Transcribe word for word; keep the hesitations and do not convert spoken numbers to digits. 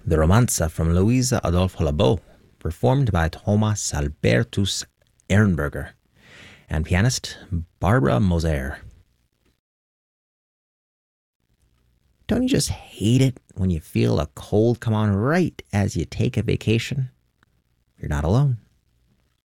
the Romanza from Luisa Adolfo Labo, performed by Thomas Albertus Ehrenberger and pianist Barbara Moser. Don't you just hate it when you feel a cold come on right as you take a vacation? You're not alone.